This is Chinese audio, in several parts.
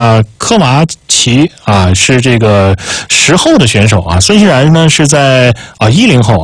科瓦奇是这个10后的选手孙欣然呢是在10后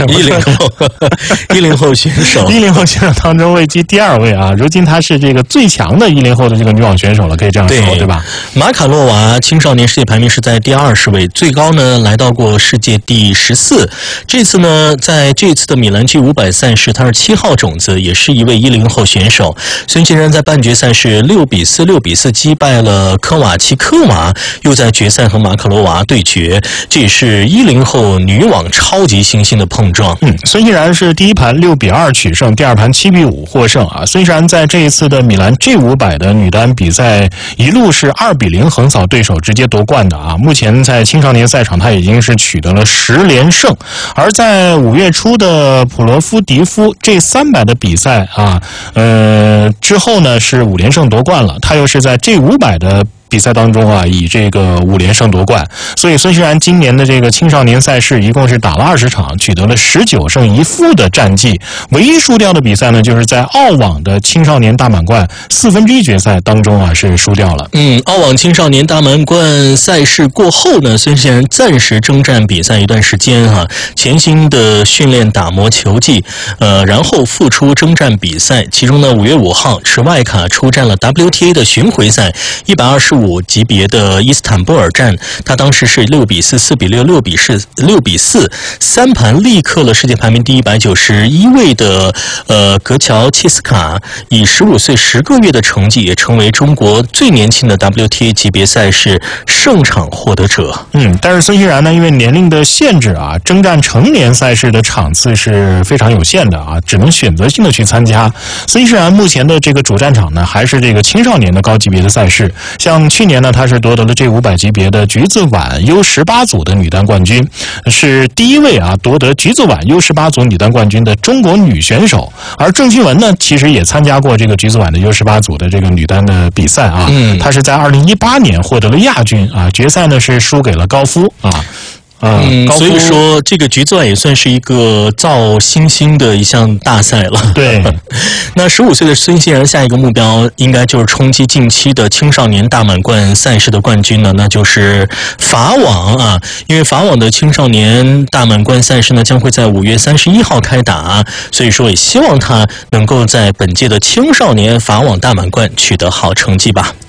10后选手 ，10后选手当中位居第2位如今她是这个最强的10后的这个女网选手了，可以这样说，对吧？ 马卡洛娃青少年世界排名是在第20位，最高呢来到过世界第14。这次呢，在这次的米兰 G500 赛事，她是7号种子，也是一位10后选手。孙欣然在半决赛是6比4、6比4击败了科瓦奇科娃，又在决赛和马卡洛娃对决，这也是10后女网超级新星的碰撞。 孙欣然是第一盘6比2取胜，第二盘7比5获胜孙欣然在这一次的米兰 G500 的女单比赛一路是2比0横扫对手，直接夺冠的目前在青少年赛场她已经是取得了10连胜，而在5月初的普罗夫迪夫这300的比赛之后呢是5连胜夺冠了，她又是在G500的比赛当中以这个5连胜夺冠，所以孙欣然今年的这个青少年赛事一共是打了20场，取得了19胜1负的战绩。唯一输掉的比赛呢，就是在澳网的青少年大满贯1/4决赛当中是输掉了。 澳网青少年大满贯赛事过后呢，孙欣然暂时征战比赛一段时间潜心的训练打磨球技，然后复出征战比赛。其中呢，5月5号是外卡出战了 WTA 的巡回赛125级别的伊斯坦布尔站，他当时是6比4、4比6、6比4，三盘力克了世界排名第191位的格乔切斯卡，以15岁10个月的成绩也成为中国最年轻的 WTA 级别赛事胜场获得者。 但是孙欣然呢，因为年龄的限制征战成年赛事的场次是非常有限的只能选择性的去参加。孙欣然目前的这个主战场呢，还是这个青少年的高级别的赛事，像去年呢，她是夺得了G500级别的橘子碗 U18组的女单冠军，是第一位夺得橘子碗 U18组女单冠军的中国女选手。而郑钦文呢，其实也参加过这个橘子碗的 U18组的这个女单的比赛她是在2018年获得了亚军决赛呢是输给了高夫所以说这个橘子碗也算是一个造新星的一项大赛了。 对， 那15岁的孙欣然下一个目标应该就是冲击近期的青少年大满贯赛事的冠军了，那就是法网因为法网的青少年大满贯赛事呢将会在5月31号开打，所以说也希望他能够在本届的青少年法网大满贯取得好成绩吧。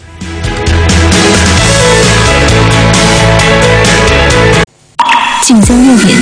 晋江6点